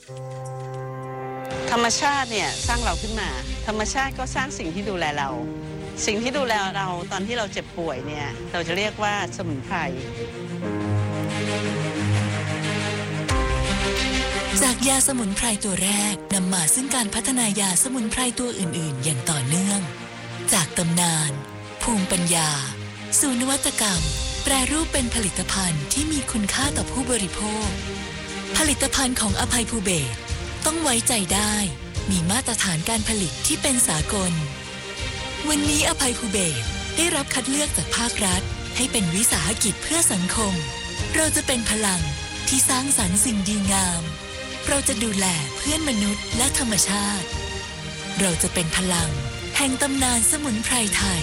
ธรรมชาติเนี่ยสร้างเราขึ้นมาธรรมชาติก็สร้างสิ่งที่ดูแลเราสิ่งที่ดูแลเราตอนที่เราเจ็บป่วยเนี่ยเราจะเรียกว่าสมุนไพรจากยาสมุนไพรตัวแรกนำมาซึ่งการพัฒนายาสมุนไพรตัวอื่นๆอย่างต่อเนื่องจากตำนานภูมิปัญญาสู่นวัตกรรมแปรรูปเป็นผลิตภัณฑ์ที่มีคุณค่าต่อผู้บริโภคผลิตภัณฑ์ของอภัยภูเบศรต้องไว้ใจได้มีมาตรฐานการผลิตที่เป็นสากลวันนี้อภัยภูเบศรได้รับคัดเลือกจากภาครัฐให้เป็นวิสาหกิจเพื่อสังคมเราจะเป็นพลังที่สร้างสรรค์สิ่งดีงามเราจะดูแลเพื่อนมนุษย์และธรรมชาติเราจะเป็นพลังแห่งตำนานสมุนไพรไทย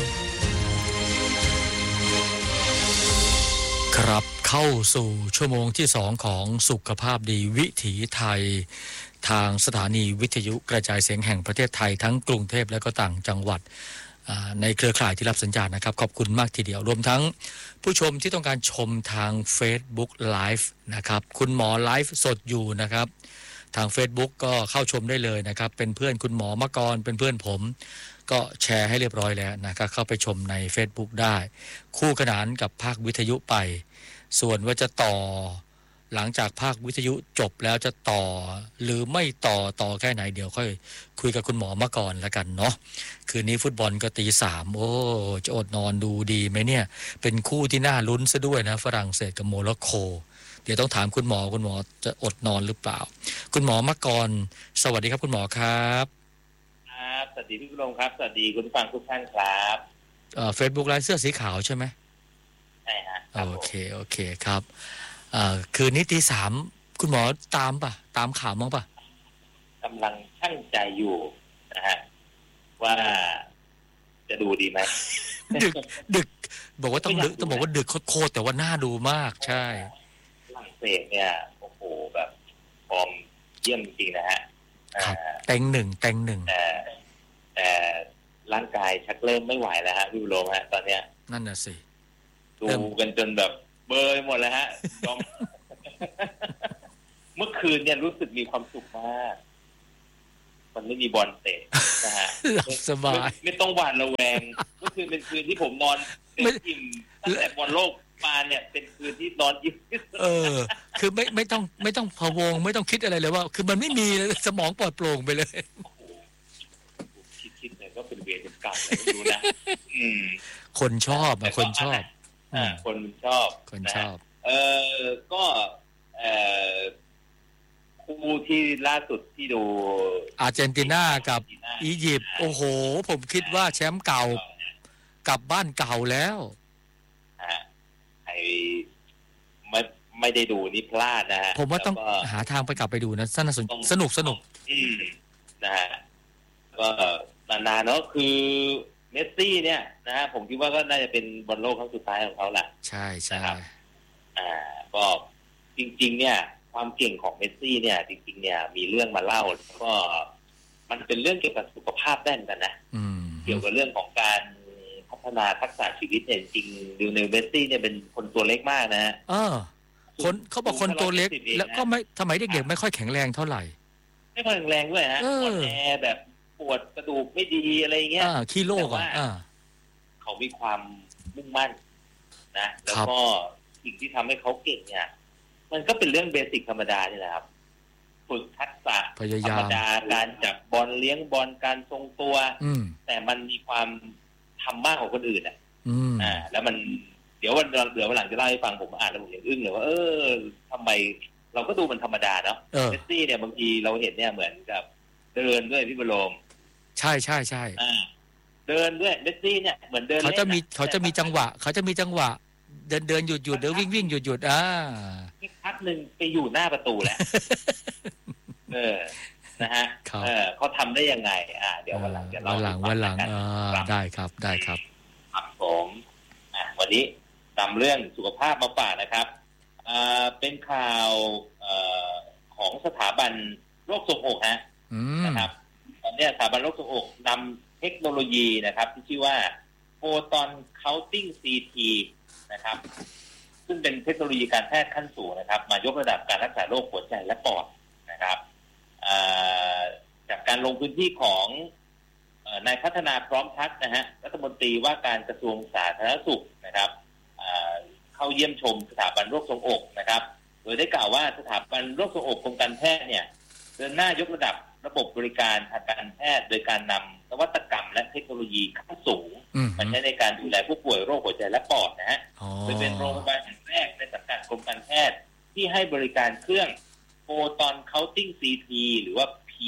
ครับเข้าสู่ชั่วโมงที่2ของสุขภาพดีวิถีไทยทางสถานีวิทยุกระจายเสียงแห่งประเทศไทยทั้งกรุงเทพและก็ต่างจังหวัดในเครือข่ายที่รับสัญญาณนะครับขอบคุณมากทีเดียวรวมทั้งผู้ชมที่ต้องการชมทาง Facebook Live นะครับคุณหมอไลฟ์สดอยู่นะครับทาง Facebook ก็เข้าชมได้เลยนะครับเป็นเพื่อนคุณหมอมกรเป็นเพื่อนผมก็แชร์ให้เรียบร้อยแล้วนะครับเข้าไปชมใน Facebook ได้คู่ขนานกับภาควิทยุไปส่วนว่าจะต่อหลังจากภาควิทยุจบแล้วจะต่อหรือไม่ต่อแค่ไหนเดี๋ยวค่อยคุยกับคุณหมอมาก่อนแล้วกันเนาะคืนนี้ฟุตบอลก็ตี 3โอ้จะอดนอนดูดีไหมเนี่ยเป็นคู่ที่น่าลุ้นซะด้วยนะฝรั่งเศสกับโมร็อกโกเดี๋ยวต้องถามคุณหมอจะอดนอนหรือเปล่าคุณหมอมาก่อนสวัสดีครับคุณหมอครับครับสวัสดีพี่ผู้ชมครับสวัสดีคุณฟังทุกท่านครับ Facebook ไลฟ์เสื้อสีขาวใช่ไหมใช่ฮะโอเคครับคืนนี้ตี 3คุณหมอตามข่าวมั้งป่ะกำลังชั่งใจอยู่นะฮะว่าจะดูดีไหมดึกบอกว่าต้องบอกว่าดึกโคตรแต่ว่าน่าดูมากใช่ฝรั่งเศสเนี่ยโอ้โหแบบฟอร์มเยี่ยมจริงนะฮะเต็งหนึ่งแต่ร่างกายชักเริ่มไม่ไหวแล้วฮะพี่บุญโลฮะตอนเนี้ยนั่นน่ะสิดูกันจนแบบเบยหมดแล้วฮะเมื่อคืนเนี่ยรู้สึกมีความสุขมากมันไม่มีบอลเตะนะฮะสบายไม่ต้องหวาดระแวงเมื่อคืนเป็นคืนที่ผมนอนเต็มอิ่มตั้งแต่บอลโลกมาเนี่ยเป็นคืนที่นอนอิ่มคือไม่ต้องพะวงไม่ต้องคิดอะไรเลยว่าคือมันไม่มีสมองปลอดโปร่งไปเลยคิดเลยก็เป็นเวรเป็นกรรมเลยไม่รู้นะคนชอบคนชอบคนชอบก็คู่ที่ล่าสุดที่ดูอาร์เจนตินากับอียิปต์โอ้โหผมคิดว่าแชมป์เก่ากลับบ้านเก่าแล้วไม่ได้ดูนี่พลาดนะฮะผมว่าต้องหาทางไปกลับไปดูนะสนุกนะฮะก็นานๆเนาะคือเมสซี่เนี่ยนะฮะผมคิดว่าก็น่าจะเป็นบอลโลกครั้งสุดท้ายของเขาแหละใช่ครับก็จริงๆเนี่ยความเก่งของเมสซี่เนี่ยจริงๆเนี่ยมีเรื่องมาเล่าก็มันเป็นเรื่องเกี่ยวกับสุขภาพได้เหมือนกันนะเกี่ยวกับเรื่องของการพัฒนาทักษะชีวิตเนี่ยจริงลิโอเนลเมสซี่เนี่ยเป็นคนตัวเล็กมากนะฮะคนเขาบอกคนตัวเล็กแล้วก็ไม่ทำไมเด็กๆไม่ค่อยแข็งแรงเท่าไหร่ไม่ค่อยแข็งแรงด้วยฮะอ่อนแอแบบปวดกระดูกไม่ดีอะไรเงี้ยขี้โรคเขามีความมุ่งมั่นนะแล้วก็สิ่งที่ทำให้เขาเก่งเนี่ยมันก็เป็นเรื่องเบสิกธรรมดานี่แหละครับฝึกทักษะธรรมดาการจับบอลเลี้ยงบอลการทรงตัวแต่มันมีความทำมากกว่าคนอื่นแล้วมันเดี๋ยววันหลังจะเล่าให้ฟังผมอ่านแล้วผมยังอึ้งเลยว่าทำไมเราก็ดูมันธรรมดาเนาะเมสซี่เนี่ยบางทีเราเห็นเนี่ยเหมือนกับเดินด้วยพี่บรมใช่เดินด้วยเมสซี่เนี่ยเหมือนเดินเขาจะมีจังหวะเดินหยุดเดินวิ่งหยุดพักนึงไปอยู่หน้าประตูแล้วนะฮะเขาทำได้ยังไงเดี๋ยววันหลังจะเล่าวันหลังได้ครับครับผมวันนี้นำเรื่องสุขภาพมาฝากนะครับเป็นข่าวของสถาบันโรคทรวงอกนะครับตอนนี้สถาบันโรคทรวงอกนำเทคโนโลยีนะครับที่ชื่อว่า Photon Counting CT นะครับซึ่งเป็นเทคโนโลยีการแพทย์ขั้นสูงนะครับมายกระดับการรักษาโรคหัวใจและปอดนะครับลงพื้นที่ของนายพัฒนาพร้อมพัฒน์นะฮะรัฐมนตรีว่าการกระทรวงสาธารณสุขนะครับเข้าเยี่ยมชมสถาบันโรคทรวงอกนะครับโดยได้กล่าวว่าสถาบันโรคทรวงอกกรมการแพทย์เนี่ยเดินหน้ายกระดับระบบบริการทางการแพทย์โดยการนำนวัตกรรมและเทคโนโลยีขั้นสูงมาใช้ในการดูแลผู้ป่วยโรคหัวใจและปอดนะฮะโดยเป็นโรงพยาบาลแห่งแรกในสังกัดกรมการแพทย์ที่ให้บริการเครื่อง Photon Counting CT หรือว่า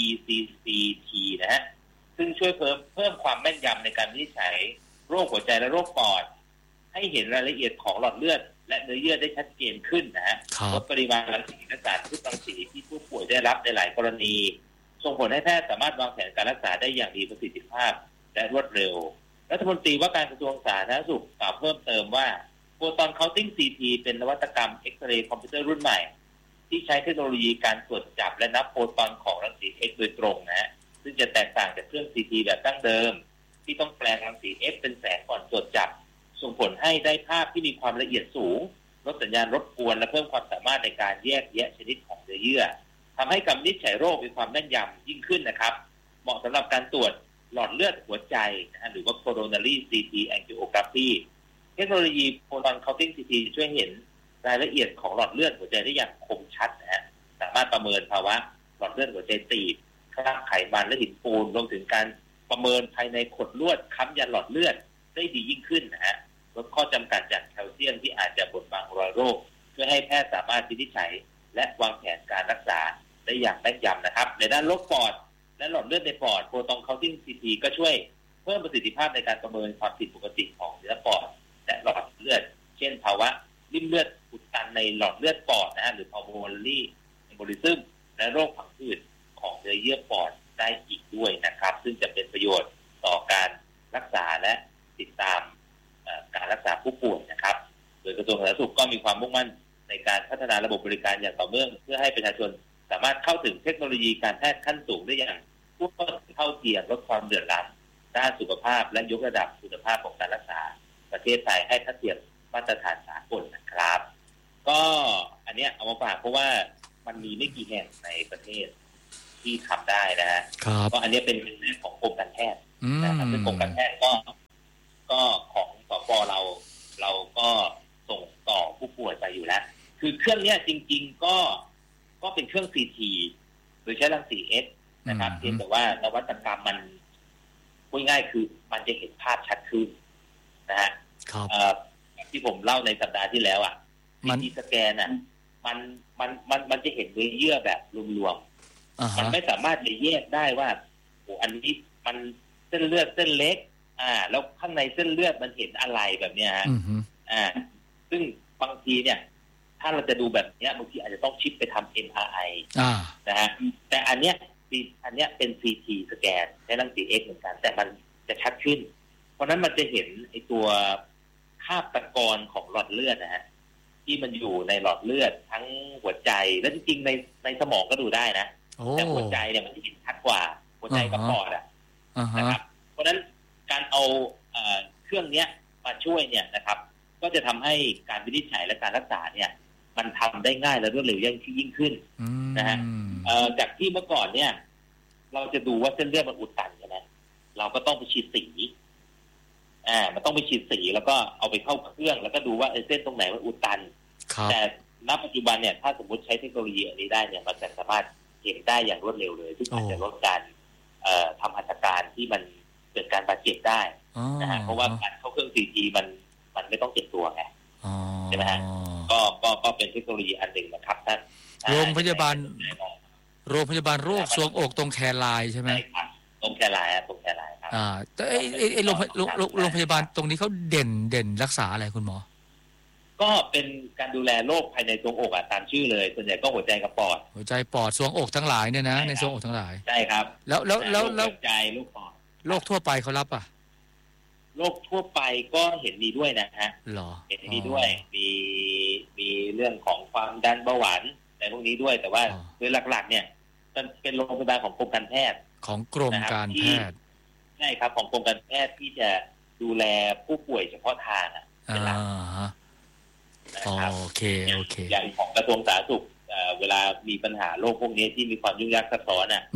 PCCT นะฮะซึ่งช่วยเพิ่มความแม่นยำในการวินิจฉัยโรคหัวใจและโรคปอดให้เห็นรายละเอียดของหลอดเลือดและเนื้อเยื่อได้ชัดเจนขึ้นนะฮะลดปริมาณรังสีและสารพิษรังสีที่ผู้ป่วยได้รับในหลายกรณีส่งผลให้แพทย์สามารถวางแผนการรักษาได้อย่างมีประสิทธิภาพและรวดเร็วรัฐมนตรีว่าการกระทรวงสาธารณสุขกล่าวเพิ่มเติมว่า Photon Counting CT เป็นนวัตกรรมเอ็กซเรย์คอมพิวเตอร์รุ่นใหม่ที่ใช้เทคโนโลยีการตรวจจับและนับโฟตอนของรังสี X โดยตรงนะฮะซึ่งจะแตกต่างจากเครื่อง CT แบบดั้งเดิมที่ต้องแปลงรังสี X เป็นแสงก่อนตรวจจับส่งผลให้ได้ภาพที่มีความละเอียดสูงลดสัญญาณรบกวนและเพิ่มความสามารถในการแยกแยะชนิดของเนื้อเยื่อทำให้การวินิจฉัยโรคมีความแม่นยำยิ่งขึ้นนะครับเหมาะสำหรับการตรวจหลอดเลือดหัวใจนะฮะหรือว่า coronary CT angiography เทคโนโลยี Photon Counting CT ช่วยเห็นรายละเอียดของหลอดเลือดหัวใจได้อย่างคมชัดนะฮะสามารถประเมินภาวะหลอดเลือดหัวใจตีบคราบไขมันและหินปูนรวมถึงการประเมินภายในขดลวดค้ำยันหลอดเลือดได้ดียิ่งขึ้นนะฮะลดข้อจำกัดจากแคลเซียมที่อาจจะบดบังรอยโรคเพื่อให้แพทย์สามารถวินิจฉัยและวางแผนการรักษาได้อย่างแม่นยำนะครับในด้านโรคปอดและหลอดเลือดในปอด Photon Counting CT ก็ช่วยเพิ่มประสิทธิภาพในการประเมินความผิดปกติของเนื้อปอดและหลอดเลือดเช่นภาวะริ่มเลือดอุดตันในหลอดเลือดปอดนะฮะหรือ pulmonary embolism และโรคผังผืดของเนื้อเยื่อปอดได้อีกด้วยนะครับซึ่งจะเป็นประโยชน์ต่อการรักษาและติดตามการรักษาผู้ป่วยนะครับโดยกระทรวงสาธารณสุขก็มีความมุ่งมั่นในการพัฒนาระบบบริการอย่างต่อเนื่องเพื่อให้ประชาชนสามารถเข้าถึงเทคโนโลยีการแพทย์ขั้นสูงได้อย่างทั่วถึงเท่าเทียมลดความเดือดร้อนด้านสุขภาพและยกระดับคุณภาพของการรักษาประเทศไทยให้ทัดเทียมมาตรฐานสากลนะครับก็อันเนี้ยเอามาฝากเพราะว่ามันมีไม่กี่แห่งในประเทศที่ทำได้นะฮะก็อันนี้เป็นเรื่องของกรมการแพทย์นะครับซึ่งกรมการแพทย์ก็ของสป.เราก็ส่งต่อผู้ป่วยไปอยู่แล้วคือเครื่องนี้จริงๆก็เป็นเครื่อง CT โดยใช้รังสี X นะครับเพียงแต่ว่านวัตกรรมมันพูดง่ายคือมันจะเห็นภาพชัดขึ้นนะฮะที่ผมเล่าในสัปดาห์ที่แล้วอ่ะCT สแกนอ่ะมันจะเห็นเนื้อเยื่อแบบรวมๆมันไม่สามารถจะแยกได้ว่าโอ้อันนี้มันเส้นเลือดเส้นเล็กแล้วข้างในเส้นเลือดมันเห็นอะไรแบบเนี้ยฮะซึ่งบางทีเนี่ยถ้าเราจะดูแบบเนี้ยบางทีอาจจะต้องชิปไปทำ MRI นะฮะแต่อันเนี้ยเป็น CT สแกนใช้รังสี X เหมือนกันแต่มันจะชัดขึ้นเพราะนั้นมันจะเห็นไอตัวคราบตะกอนของหลอดเลือดนะฮะที่มันอยู่ในหลอดเลือดทั้งหัวใจและจริงๆในสมองก็ดูได้นะแต่หัวใจเนี่ยมันจะเห็นชัดกว่าหัวใจกับปอดนะครับเพราะนั้นการเอาเครื่องนี้มาช่วยเนี่ยนะครับก็จะทำให้การวินิจฉัยและการรักษาเนี่ยมันทำได้ง่ายและรวดเร็วยิ่งขึ้นนะฮะจากที่เมื่อก่อนเนี่ยเราจะดูว่าเส้นเลือดมันอุดตันใช่ไหมเราก็ต้องไปฉีดสีมันต้องไปฉีดสีแล้วก็เอาไปเข้าเครื่องแล้วก็ดูว่าเส้นตรงไหนมันอุดตันแต่ณปัจจุบันเนี่ยถ้าสมมติใช้เทคโนโลยีอันนี้ได้เนี่ยมันจะสามารถเห็นได้อย่างรวดเร็วเลยซึ่งอาจจะลดการทำหัตถการที่มันเกิดการบาดเจ็บได้นะฮะเพราะว่าการเข้าเครื่อง CT มันไม่ต้องเจ็บตัวไงใช่ไหมฮะก็เป็นเทคโนโลยีอันหนึ่งนะครับท่านโรงพยาบาลโรคทรวงอกตรงแคร์ไลน์ใช่ไหมตรงแคร์ไลน์ครับแต่ไอ้โรงพยาบาลตรงนี้เขาเด่นรักษาอะไรคุณหมอก็เป็นการดูแลโรคภายในทรวงอกตามชื่อเลยส่วนใหญ่ก็หัวใจกับปอดหัวใจปอดทรวงอกทั้งหลายเนี่ยนะในทรวงอกทั้งหลายใช่ครับแล้วหัวใจโรคปอดโรคทั่วไปเขารับโรคทั่วไปก็เห็นมีด้วยนะฮะเห็นมีด้วยมีเรื่องของความดันเบาหวานในพวกนี้ด้วยแต่ว่าโดยหลักๆเนี่ยมันเป็นโรงพยาบาลของกรมการแพทย์ของกรมการแพทย์ใช่ครับของกรมการแพทย์ที่จะดูแลผู้ป่วยเฉพาะทางเป็นหลักโอเคอย่างของกระทรวงสาธารณสุขเวลามีปัญหาโรคพวกนี้ที่มีความยุ่งยากซับซ้อนบาง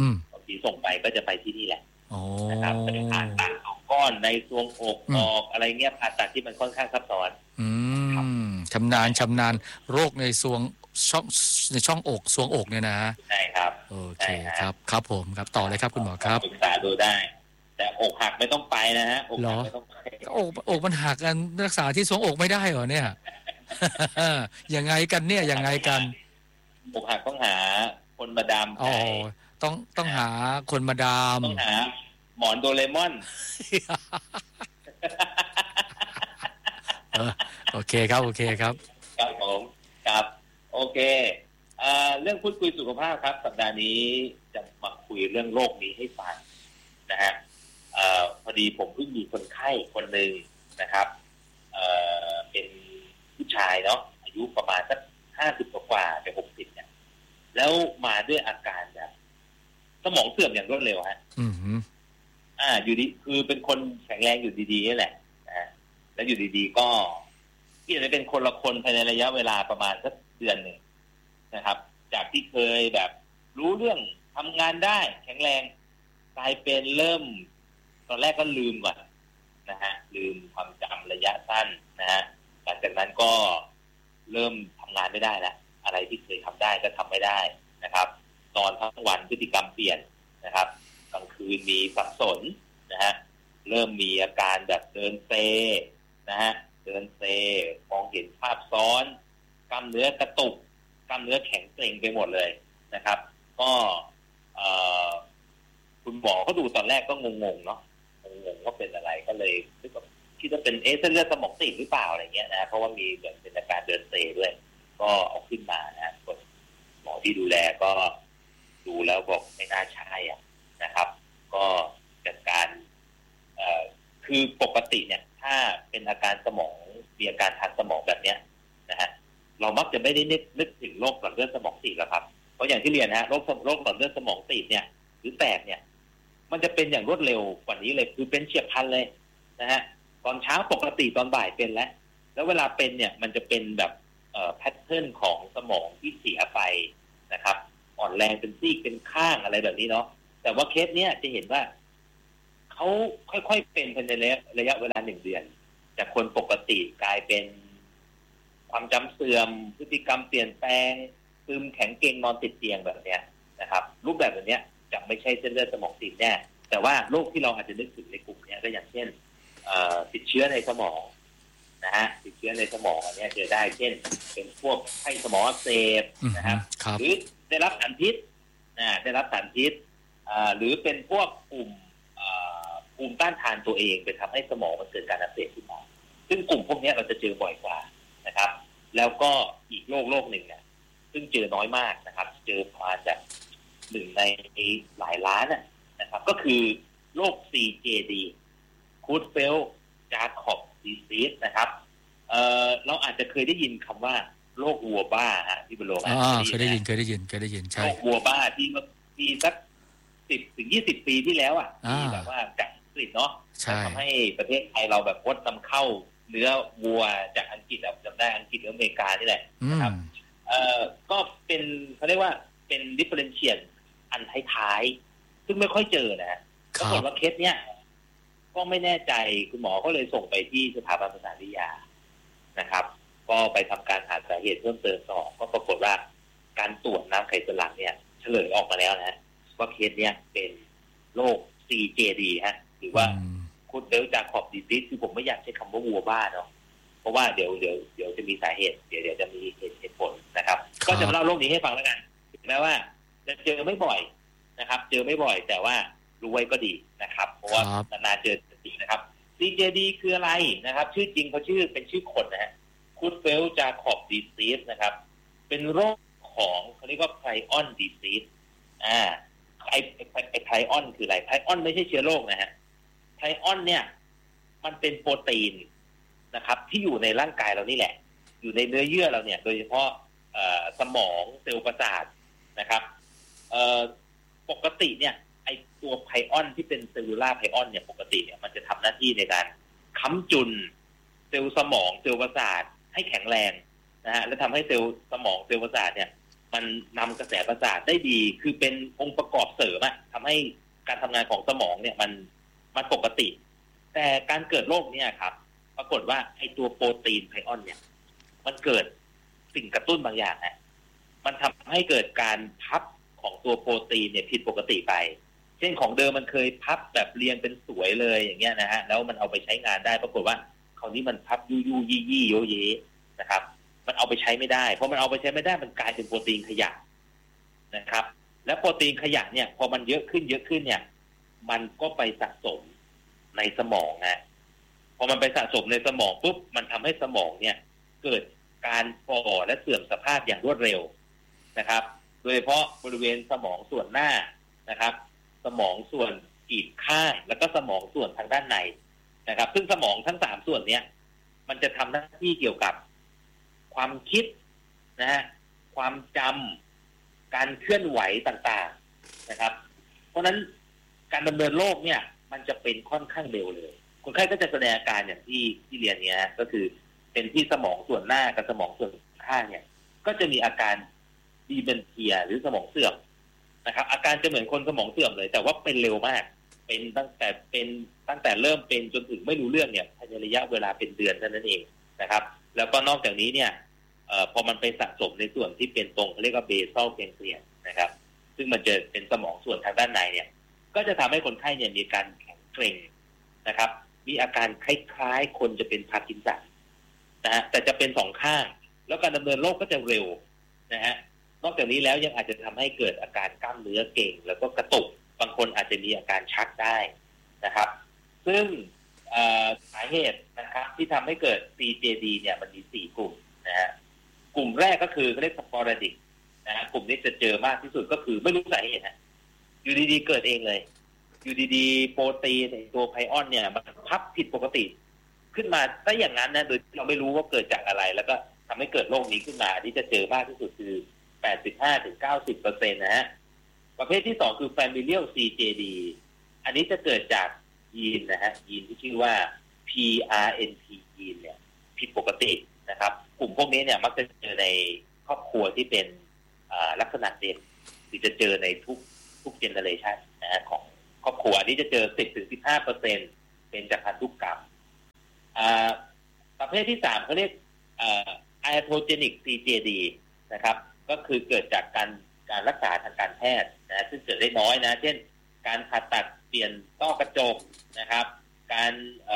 ที่ส่งไปก็จะไปที่นี่แหละนะครับไปผ่าตัดเอาก้อนในซวงอกออกอะไรเงี้ยผ่าตัดที่มันค่อนข้างซับซ้อนชำนาญโรคในซวงช่องอกซวงอกเนี่ยนะใช่ครับโอเคครับครับผมครับต่อเลยครับคุณหมอครับศึกษาดูได้แต่อกหักไม่ต้องไปนะฮะอกหักไม่ต้องไปอกมันหักกันรักษาที่ซวงอกไม่ได้เหรอเนี่ย ยังไงกันเนี่ยยังไงกันอกหักต้องหาคนมาดามใจต้องหาคนมาดามต้องหาหมอนโดเรมอนโอเคครับครับผมครับโอเคเรื่องพูดคุยสุขภาพครับสัปดาห์นี้จะมาคุยเรื่องโรคนี้ให้ฟังนะฮะพอดีผมเพิ่งมีคนไข้คนหนึ่งนะครับเป็นผู้ชายเนาะอายุประมาณสัก50กว่าจะ60เนี่ยแล้วมาด้วยอาการแบบสมองเสื่อมอย่างรวดเร็วฮะอยู่ดีคือเป็นคนแข็งแรงอยู่ดีๆนี่แหละนะแล้วอยู่ดีๆก็ที่จะเป็นคนละคนภายในระยะเวลาประมาณสักเดือนนึงนะครับจากที่เคยแบบรู้เรื่องทำงานได้แข็งแรงกลายเป็นเริ่มตอนแรกก็ลืมก่อนนะฮะลืมความจำระยะสั้นนะฮะหลังจากนั้นก็เริ่มทำงานไม่ได้แล้วอะไรที่เคยทำได้ก็ทำไม่ได้นะครับนอนทั้งวันพฤติกรรมเปลี่ยนนะครับกลางคืนมีสับสนนะฮะเริ่มมีอาการแบบเดินเซนะฮะเดินเซมองเห็นภาพซ้อนกล้ามเนื้อกระตุกกล้ามเนื้อแข็งเกร็งไปหมดเลยนะครับก็คุณหมอเขาดูตอนแรกก็งงๆเนาะงงว่าเป็นอะไรก็เลยคิดว่าเป็นเส้นเลือดสมองตีบหรือเปล่าอะไรเงี้ยนะเพราะว่ามีเป็นอาการเดินเซด้วยก็เอาขึ้นมานะหมอที่ดูแลก็ดูแล้วบอกไม่น่าใช่นะครับ ก็จัดการคือปกติเนี่ยถ้าเป็นอาการสมองมีอาการทางสมองแบบเนี้ยนะฮะเรามักจะไม่ได้นึกถึงโรคหลอดเลือดสมองตีบแล้วครับเพราะอย่างที่เรียนนะโรคหลอดเลือดสมองตีบเนี่ยหรือแตกเนี่ยมันจะเป็นอย่างรวดเร็วกว่านี้เลยคือเป็นเฉียบพลันเลยนะฮะตอนเช้าปกติตอนบ่ายเป็นแล้วเวลาเป็นเนี่ยมันจะเป็นแบบแพทเทิร์นของสมองที่เสียไปนะครับอ่อนแรงเป็นซีกเป็นข้างอะไรแบบนี้เนาะแต่ว่าเคสเนี้ยจะเห็นว่าเขาค่อยๆเป็นภายในระยะเวลา1 เดือนจากคนปกติกลายเป็นความจำเสื่อมพฤติกรรมเปลี่ยนแปลงซึมแข็งเกร็งนอนติดเตียงแบบเนี้ยนะครับรูปแบบแบบเนี้ยจะไม่ใช่เส้นเลือดสมองตีบแน่แต่ว่าโรคที่เราอาจจะนึกถึงในกลุ่มนี้ก็อย่างเช่นติดเชื้อในสมองนะฮะติดเชื้อในสมองอันนี้เจอได้เช่นเป็นพวกไข้สมองอักเสบนะครับหรือได้รับสารพิษหรือเป็นพวกกลุ่มภูมิต้านทานตัวเองไปทำให้สมองมันเกิดการอักเสบขึ้นมาซึ่งกลุ่มพวกนี้เราจะเจอบ่อยกว่านะครับแล้วก็อีกโรคหนึ่งเนี่ยซึ่งเจอน้อยมากนะครับเจอมาจาก1 ในหลายล้านนะครับก็คือโรค CJD Creutzfeldt-Jakob disease นะครับเราอาจจะเคยได้ยินคำว่าโรควัวบ้าฮะที่บรมเคยได้ยินใช่โรควัวบ้าที่สัก10-20 ปีที่แล้วที่แบบว่าจากอังกฤษเนาะทำให้ประเทศไทยเราแบบงดนำเข้าเนื้อวัวจากอังกฤษจำได้อังกฤษหรืออเมริกานี่แหละนะครับก็เป็นเขาเรียกว่าเป็น differentiate อันท้ายๆซึ่งไม่ค่อยเจอนะปรากฏว่าเคสเนี้ยก็ไม่แน่ใจคุณหมอก็เลยส่งไปที่สถาบันประสาทวิทยานะครับก็ไปทำการหาสาเหตุเพิ่มเติมต่อก็ปรากฏว่าการตรวจน้ำไขสันหลังเนี่ยเฉลยออกมาแล้วนะว่าเคสเนี้ยเป็นโรค CJD ฮะหรือว่าCreutzfeldt-Jakob disease คือผมไม่อยากใช้คำว่าวัวบ้าเนาะเพราะว่าเดี๋ยวจะมีสาเหตุเดี๋ยวจะมีเหตุผลนะครับก็จะเล่าโรคนี้ให้ฟังแล้วกันถึงแม้ว่าจะเจอไม่บ่อยนะครับเจอไม่บ่อยแต่ว่ารู้ไว้ก็ดีนะครับเพราะว่านานๆเจอจริงนะครับ CJD คืออะไรนะครับชื่อจริงเขาเป็นชื่อคนนะฮะ Creutzfeldt-Jakob disease นะครับเป็นโรคของเขาเรียกว่า prion disease ไอไพรออนคืออะไรไพรออนไม่ใช่เชื้อโรคนะฮะไพรออนเนี่ยมันเป็นโปรตีนนะครับที่อยู่ในร่างกายเรานี่แหละอยู่ในเนื้อเยื่อเราเนี่ยโดยเฉพาะสมองเซลล์ประสาทนะครับปกติเนี่ยไอตัวไพรออนที่เป็นเซลลูล่าไพรออนเนี่ยปกติเนี่ยมันจะทำหน้าที่ในการค้ำจุนเซลล์สมองเซลล์ประสาทให้แข็งแรงนะฮะและทำให้เซลล์สมองเซลล์ประสาทเนี่ยมันนำกระแสประสาทได้ดีคือเป็นองค์ประกอบเสริมทำให้ให้การทำงานของสมองเนี่ยมันปกติแต่การเกิดโรคเนี่ยครับปรากฏว่าไอ้ตัวโปรตีนไพออนเนี่ยมันเกิดสิ่งกระตุ้นบางอย่างนะมันทำให้เกิดการพับของตัวโปรตีนเนี่ยผิดปกติไปเช่นของเดิมมันเคยพับแบบเรียงเป็นสวยเลยอย่างเงี้ยนะฮะแล้วมันเอาไปใช้งานได้ปรากฏว่าคราวนี้มันพับยู่ยี่โยเยนะครับมันเอาไปใช้ไม่ได้เพราะมันเอาไปใช้ไม่ได้มันกลายเป็นโปรตีนขยะนะครับแล้วโปรตีนขยะเนี่ยพอมันเยอะขึ้นเนี่ยมันก็ไปสะสมในสมองนะพอมันไปสะสมในสมองปุ๊บมันทำให้สมองเนี่ยเกิดการฝ่อและเสื่อมสภาพอย่างรวดเร็วนะครับโดยเฉพาะบริเวณสมองส่วนหน้านะครับสมองส่วนกีบข้างแล้วก็สมองส่วนทางด้านในนะครับซึ่งสมองทั้ง3ส่วนเนี้ยมันจะทำหน้าที่เกี่ยวกับความคิดนะฮะความจำการเคลื่อนไหวต่างๆนะครับเพราะฉะนั้นการดำเนินโรคเนี่ยมันจะเป็นค่อนข้างเร็วเลยคนไข้ก็จะแสดงอาการอย่างที่เรียนเนี้ยก็คือเป็นที่สมองส่วนหน้ากับสมองส่วนข้างเนี่ยก็จะมีอาการดีเมนเทียหรือสมองเสื่อมนะครับอาการจะเหมือนคนสมองเสื่อมเลยแต่ว่าเป็นเร็วมากเป็นตั้งแต่เริ่มเป็นจนถึงไม่รู้เรื่องเนี่ยภายในระยะเวลาเป็นเดือนเท่านั้นเองนะครับแล้วก็นอกจากนี้เนี่ยพอมันไปสะสมในส่วนที่เป็นตรงเขาเรียกว่าเบซัลแกงเกลียนนะครับซึ่งมันจะเป็นสมองส่วนทางด้านในเนี่ยก็จะทำให้คนไข้เนี่ยมีการแข็งเกร็งนะครับมีอาการคล้ายๆคนจะเป็นพาร์กินสันนะฮะแต่จะเป็น2ข้างแล้วการดำเนินโรคก็จะเร็วนะฮะนอกจากนี้แล้วยังอาจจะทำให้เกิดอาการกล้ามเนื้อเก่งแล้วก็กระตุกบางคนอาจจะมีอาการชักได้นะครับซึ่งสาเหตุนะครับที่ทำให้เกิด CJD เนี่ยมันมี4กลุ่มนะฮะกลุ่มแรกก็คือเขาเรียก sporadic นะฮะกลุ่มนี้จะเจอมากที่สุดก็คือไม่รู้สาเหตุนะอยู่ดีๆเกิดเองเลยอยู่ดีๆโปรตีนในตัวไพออนเนี่ยมันพับผิดปกติขึ้นมาถ้าอย่างนั้นนะโดยเราไม่รู้ว่าเกิดจากอะไรแล้วก็ทำให้เกิดโรคนี้ขึ้นมาที่จะเจอมากที่สุดคือ 85-90% นะฮะประเภทที่2คือ familial CJD อันนี้จะเกิดจากยีนนะฮะยีนที่ชื่อว่า PRNP ยีนเนี่ยผิดปกตินะครับกลุ่มพวกนี้เนี่ยมักจะเจอในครอบครัวที่เป็นลักษณะเด่นหรือจะเจอในทุกเจเนอเรชันนะฮะของครอบครัวอันนี้จะเจอ 10-15% เป็นจากพันธุกรรมประเภทที่3เขาเรียกiatrogenic CJD นะครับก็คือเกิดจากการรักษาทางการแพทย์นะซึ่งเกิดได้น้อยนะเช่นการผ่าตัดเปลี่ยนต้อกระจกนะครับการ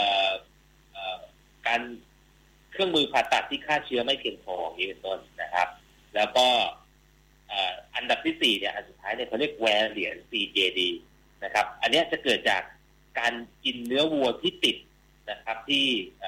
เครื่องมือผ่าตัดที่ฆ่าเชื้อไม่เพียงพออย่างนี้เป็นต้นนะครับแล้วก็อันดับที่4เนี่ยอันสุดท้ายเนี่ยเขาเรียกแวร์เหรียญ CJD นะครับอันนี้จะเกิดจากการกินเนื้อวัวที่ติดนะครับที่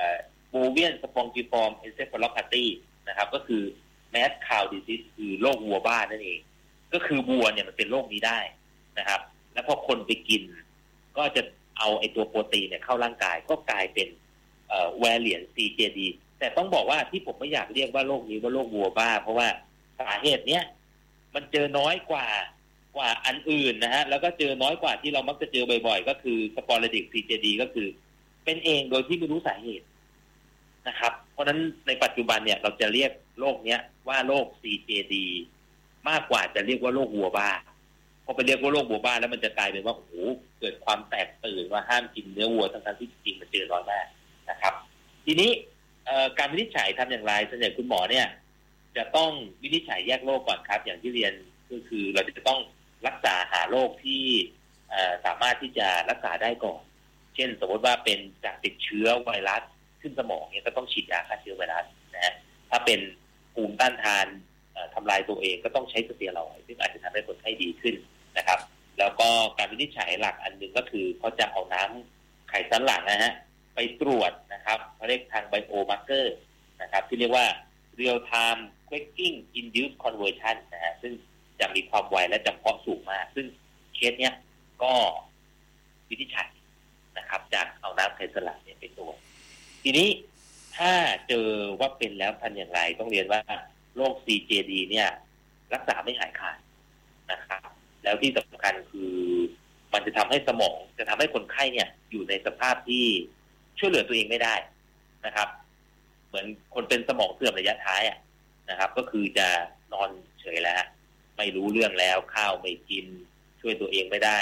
Bovine Spongiform Encephalopathy นะครับก็คือ Mad Cow Disease คือโรควัวบ้านั่นเองก็คือวัวเนี่ยมันเป็นโรคนี้ได้นะครับแล้วพอคนไปกินก็จะเอาไอ้ตัวโปรตีนเนี่ยเข้าร่างกายก็กลายเป็นแวร์เหรียญ CJD แต่ต้องบอกว่าที่ผมไม่อยากเรียกว่าโรคนี้ว่าโรควัวบ้าเพราะว่าสาเหตุเนี้ยมันเจอน้อยกว่าอันอื่นนะฮะแล้วก็เจอน้อยกว่าที่เรามักจะเจอบ่อยๆก็คือ sporadic CJD ก็คือเป็นเองโดยที่ไม่รู้สาเหตุนะครับเพราะฉะนั้นในปัจจุบันเนี่ยเราจะเรียกโรคเนี้ยว่าโรค CJD มากกว่าจะเรียกว่าโรควัวบ้าพอไปเรียกว่าโรควัวบ้าแล้วมันจะกลายเป็นว่าโอ้โหเกิดความแตกตื่นว่าห้ามกินเนื้อวัวทั้งๆที่จริงมันเจอน้อยมากนะครับทีนี้การวินิจฉัยทำอย่างไรส่วนใหญ่คุณหมอเนี่ยจะต้องวินิจฉัยแยกโรคก่อนครับอย่างที่เรียนก็คือเราจะต้องรักษาหาโรคที่สามารถที่จะรักษาได้ก่อนเช่นสมมติว่าเป็นจากติดเชื้อไวรัสขึ้นสมองเนี่ยก็ต้องฉีดยาฆ่าเชื้อไวรัสนะฮะถ้าเป็นภูมิต้านทานทำลายตัวเองก็ต้องใช้สเตียรอยด์ซึ่งอาจจะทำให้คนไข้ดีขึ้นนะครับแล้วก็การวินิจฉัยหลักอันหนึ่งก็คือเขาจะเอาน้ำไขสันหลังนะฮะไปตรวจนะครับเขาเรียกทางไบโอมาร์เกอร์นะครับที่เรียกว่า real time quaking induced conversion นะฮะซึ่งจะมีความไวและจำเพาะสูงมากซึ่งเคสเนี้ยก็วินิจฉัยนะครับจากเอาน้ำไขสันหลังเนี่ยไปตรวจทีนี้ถ้าเจอว่าเป็นแล้วทำอย่างไรต้องเรียนว่าโรค CJD เนี่ยรักษาไม่หายขาดนะครับแล้วที่สำคัญคือมันจะทำให้สมองจะทำให้คนไข้เนี่ยอยู่ในสภาพที่ช่วยเหลือตัวเองไม่ได้นะครับเหมือนคนเป็นสมองเสื่อมระยะท้ายนะครับก็คือจะนอนเฉยแล้วไม่รู้เรื่องแล้วข้าวไม่กินช่วยตัวเองไม่ได้พ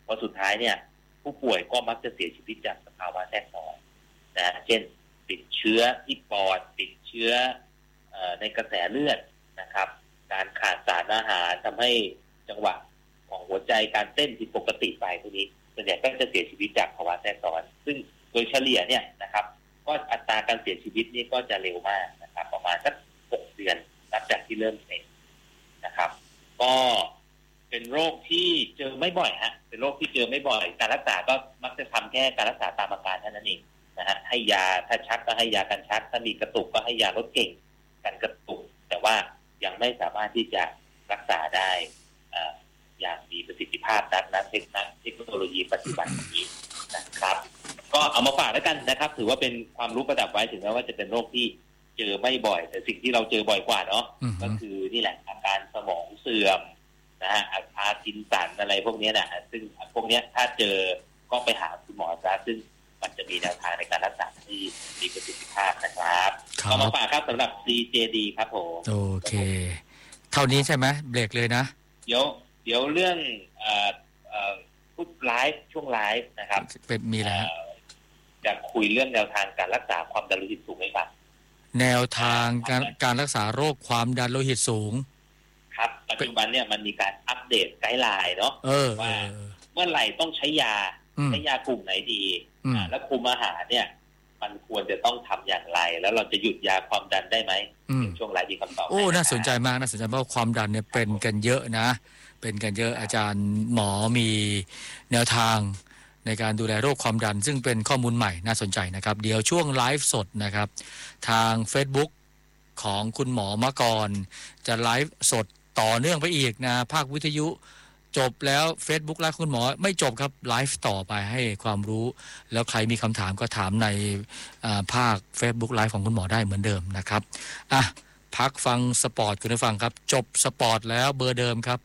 พอสุดท้ายเนี่ยผู้ป่วยก็มักจะเสียชีวิตจากสภาวะแทรกซ้อนนะเช่นติดเชื้อที่ปอดติดเชื้อในกระแสเลือดนะครับการขาดสารอาหารทำให้จังหวะของหัวใจการเต้นผิดปกติไปพวกนี้ส่วนใหญ่ก็จะเสียชีวิตจากภาวะแทรกซ้อนซึ่งโดยเฉลี่ยเนี่ยนะครับก็อัตราการเสียชีวิตนี่ก็จะเร็วมากนะครับประมาณสัก6 เดือนนับจากที่เริ่มเป็นนะครับก็เป็นโรคที่เจอไม่บ่อยฮะเป็นโรคที่เจอไม่บ่อยการรักษาก็มักจะทำแค่การรักษาตามอาการเท่านั้นเองนะฮะให้ยาถ้าชักก็ให้ยากันชักถ้ามีกระตุกก็ให้ยาลดเก่งกันกระตุกแต่ว่ายังไม่สามารถที่จะรักษาได้อย่างมีประสิทธิภาพนักเทคโนโลยีปัจจุบันนี้นะครับก็เอามาฝากแล้วกันนะครับถือว่าเป็นความรู้ประดับไว้ถึงแม้ว่าจะเป็นโรคที่เจอไม่บ่อยแต่สิ่งที่เราเจอบ่อยกว่าเนาะก็คือนี่แหละอาการสมองเสื่อมนะฮะพาร์กินสันอะไรพวกนี้นะซึ่งพวกนี้ถ้าเจอก็ไปหาคุณหมอซะซึ่งมันจะมีแนวทางในการรักษาที่มีประสิทธิภาพนะครับเอามาฝากครับสำหรับ CJD ครับผมโอเคเท่านี้ใช่ไหมเบรกเลยนะเดี๋ยวเรื่องพูดไลฟ์ช่วงไลฟ์นะครับเป็นมีแล้วจะคุยเรื่องแนวทางการรักษาความดันโลหิตสูงให้ฟังแนวทางการรักษาโรคความดันโลหิตสูงครับปัจจุบันเนี่ยมันมีการอัปเดตไกด์ไลน์เนาะว่าเมื่อไหร่ต้องใช้ยากลุ่มไหนดีแล้วคุมอาหารเนี่ยมันควรจะต้องทำอย่างไรแล้วเราจะหยุดยาความดันได้ไหมช่วงไลฟ์มีคำตอบโอ้น่าสนใจมากน่าสนใจเพราะความดันเนี่ยเป็นกันเยอะนะเป็นกันเยอะอาจารย์หมอมีแนวทางในการดูแลโรคความดันซึ่งเป็นข้อมูลใหม่น่าสนใจนะครับเดี๋ยวช่วงไลฟ์สดนะครับทาง Facebook ของคุณหมอมกรจะไลฟ์สดต่อเนื่องไปอีกนะภาควิทยุจบแล้ว Facebook ไลฟ์คุณหมอไม่จบครับไลฟ์ต่อไปให้ความรู้แล้วใครมีคำถามก็ถามในภาค Facebook ไลฟ์ของคุณหมอได้เหมือนเดิมนะครับพักฟังสปอร์ตคุณผู้ฟังครับจบสปอร์ตแล้วเบอร์เดิมครับ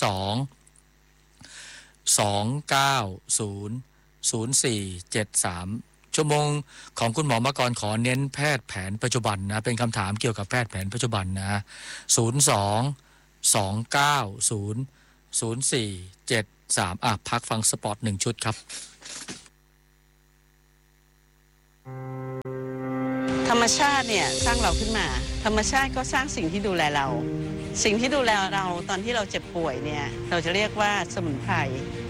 02-290-0473ชั่วโมงของคุณหมอมกรขอเน้นแพทย์แผนปัจจุบันนะเป็นคำถามเกี่ยวกับแพทย์แผนปัจจุบันนะ02-290-0473พักฟังสปอร์ต1ชุดครับธรรมชาติเนี่ยสร้างเราขึ้นมาธรรมชาติก็สร้างสิ่งที่ดูแลเราสิ่งที่ดูแลเราตอนที่เราเจ็บป่วยเนี่ยเราจะเรียกว่าสมุนไพร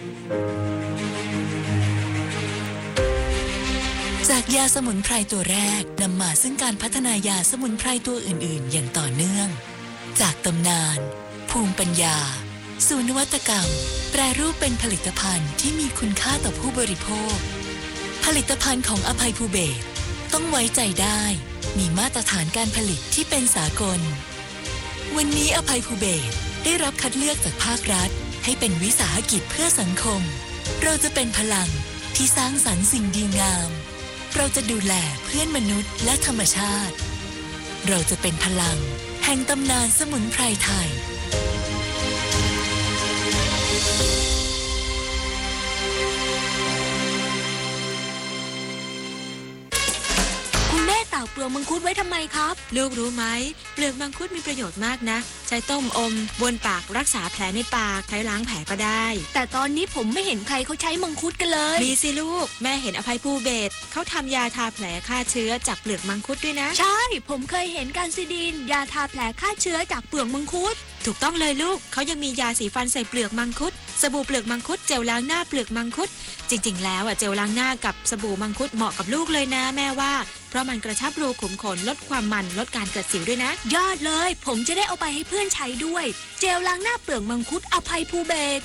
จากยาสมุนไพรตัวแรกนำมาซึ่งการพัฒนายาสมุนไพรตัวอื่นๆอย่างต่อเนื่องจากตำนานภูมิปัญญาสู่นวัตกรรมแปรรูปเป็นผลิตภัณฑ์ที่มีคุณค่าต่อผู้บริโภคผลิตภัณฑ์ของอภัยภูเบศรต้องไว้ใจได้มีมาตรฐานการผลิตที่เป็นสากลวันนี้อภัยภูเบศรได้รับคัดเลือกจากภาครัฐให้เป็นวิสาหกิจเพื่อสังคมเราจะเป็นพลังที่สร้างสรรค์สิ่งดีงามเราจะดูแลเพื่อนมนุษย์และธรรมชาติเราจะเป็นพลังแห่งตำนานสมุนไพรไทยตากเปลือกมังคุดไว้ทำไมครับลูกรู้ไหมเปลือกมังคุดมีประโยชน์มากนะใช้ต้มอมบนปากรักษาแผลในปากใช้ล้างแผลก็ได้แต่ตอนนี้ผมไม่เห็นใครเขาใช้มังคุดกันเลยมีสิลูกแม่เห็นอภัยภูเบศรเขาทำยาทาแผลฆ่าเชื้อจากเปลือกมังคุดด้วยนะใช่ผมเคยเห็นการซิดีนยาทาแผลฆ่าเชื้อจากเปลือกมังคุดถูกต้องเลยลูกเขายังมียาสีฟันใส่เปลือกมังคุดสบู่เปลือกมังคุดเจลล้างหน้าเปลือกมังคุดจริงๆแล้วเจลล้างหน้ากับสบู่มังคุดเหมาะกับลูกเลยนะแม่ว่าเพราะมันกระชับรูขุมขนลดความมันลดการเกิดสิวด้วยนะยอดเลยผมจะได้เอาไปให้เพื่อนใช้ด้วยเจลล้างหน้าเปลือกมังคุดอภัยภูเบศร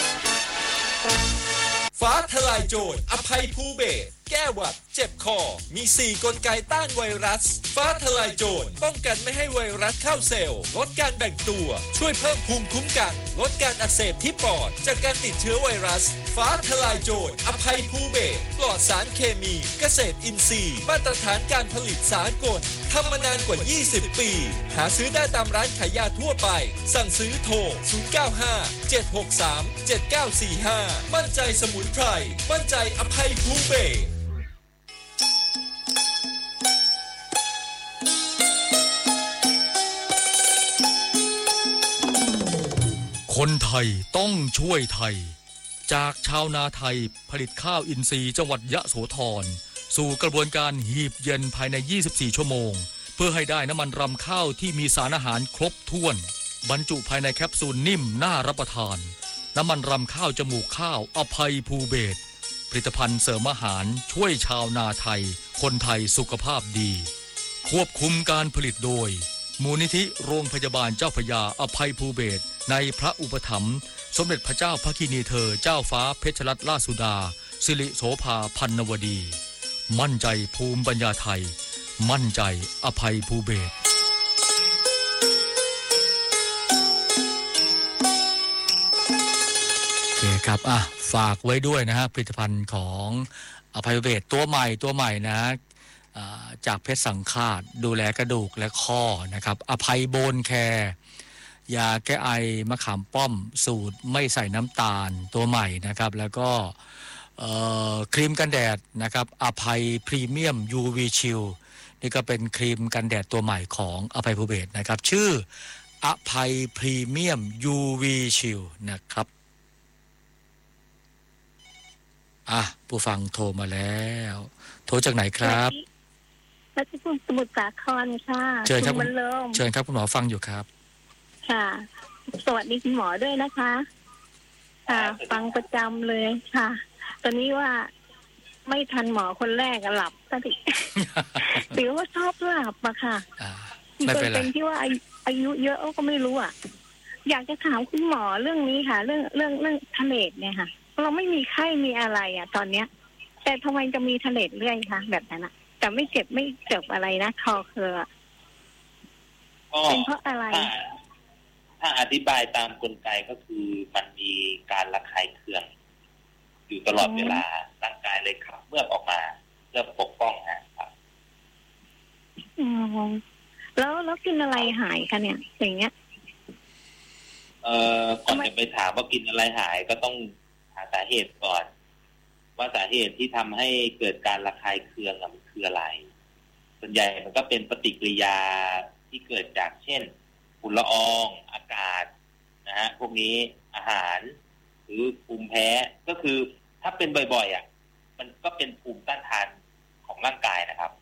ฟ้าทลายโจรอภัยภูเบศรแก้หวัดเจ็บคอมี4กลไกต้านไวรัสฟ้าทลายโจรป้องกันไม่ให้ไวรัสเข้าเซลล์ลดการแบ่งตัวช่วยเพิ่มภูมิคุ้มกันลดการอักเสบที่ปอดจากการติดเชื้อไวรัสฟ้าทลายโจรอภัยภูเบศรปลอดสารเคมีเกษตรอินทรีย์มาตรฐานการผลิตสากลทำมานานกว่า20ปีหาซื้อได้ตามร้านขายยาทั่วไปสั่งซื้อโทร095-763-7945มั่นใจสมุนไพรมั่นใจอภัยภูเบศรคนไทยต้องช่วยไทยจากชาวนาไทยผลิตข้าวอินทรีย์จังหวัดยะโสธรสู่กระบวนการหีบเย็นภายใน24ชั่วโมงเพื่อให้ได้น้ำมันรำข้าวที่มีสารอาหารครบถ้วนบรรจุภายในแคปซูลนิ่มน่ารับประทานน้ำมันรำข้าวจมูกข้าวอภัยภูเบศรผลิตภัณฑ์เสริมอาหารช่วยชาวนาไทยคนไทยสุขภาพดีควบคุมการผลิตโดยมูลนิธิโรงพยาบาลเจ้าพระยาอภัยภูเบศรในพระอุปถัมภ์สมเด็จพระเจ้าพระคินีเธอเจ้าฟ้าเพชรรัตนราชสุดาสิริโสภาพันนวดีมั่นใจภูมิปัญญาไทยมั่นใจอภัยภูเบศรโอเคครับฝากไว้ด้วยนะฮะผลิตภัณฑ์ของอภัยภูเบศรตัวใหม่นะจากเพชรสังฆาตดูแลกระดูกและข้อนะครับอภัยโบนแคร์ยาแก้ไอมะขามป้อมสูตรไม่ใส่น้ำตาลตัวใหม่นะครับแล้วก็ครีมกันแดดนะครับอภัยพรีเมียม UV Shield นี่ก็เป็นครีมกันแดดตัวใหม่ของอภัยภูเบศรนะครับชื่ออภัยพรีเมียม UV Shield นะครับผู้ฟังโทรมาแล้วโทรจากไหนครับรัชภูมิสมุทรสาครค่ะเชิญครับเชิญครับคุณหมอฟังอยู่ครับค่ะสวัสดีคุณหมอด้วยนะคะค่ะฟังประจำเลยค่ะตอนนี้ว่าไม่ทันหมอคนแรกหลับซะดิหรือว่าชอบหลับอะค่ะไม่เป็นที่ว่าอายุเยอะก็ไม่รู้อะอยากจะถามคุณหมอเรื่องนี้ค่ะเรื่องทะเลเนี่ยค่ะเราไม่มีไข้มีอะไรอะตอนเนี้ยแต่ทำไมจะมีทะเลเรื่อยคะแบบนั้นอะแต่ไม่เจ็บอะไรนะคอเคอเป็นเพราะอะไรถ้าอธิบายตามกลไกก็คือมันมีการระคายเคืองอยู่ตลอดเวลาร่างกายเลยขับเมือกออกมาเพื่อปกป้องครับแล้วกินอะไรหายคะเนี่ยอย่างเงี้ยก่อนจะไปถามว่ากินอะไรหายก็ต้องหาสาเหตุก่อนว่าสาเหตุที่ทำให้เกิดการระคายเคืองมันคืออะไรส่วนใหญ่มันก็เป็นปฏิกิริยาที่เกิดจากเช่นฝุ่นละอองอากาศนะฮะพวกนี้อาหารหรือภูมิแพ้ก็คือถ้าเป็นบ่อยๆมันก็เป็นภูมิต้านทานของร่างกายนะครับ